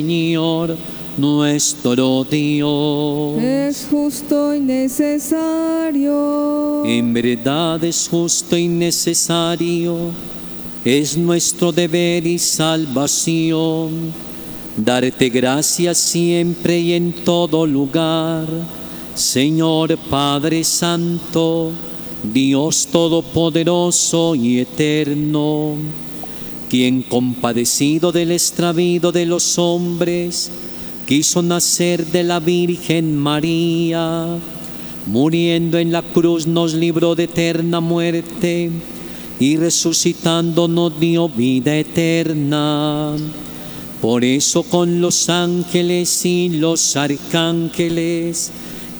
Señor nuestro Dios. Es justo y necesario. En verdad es justo y necesario, es nuestro deber y salvación, darte gracias siempre y en todo lugar, Señor Padre Santo, Dios Todopoderoso y Eterno, quien compadecido del extravío de los hombres, quiso nacer de la Virgen María, muriendo en la cruz nos libró de eterna muerte y resucitando nos dio vida eterna. Por eso con los ángeles y los arcángeles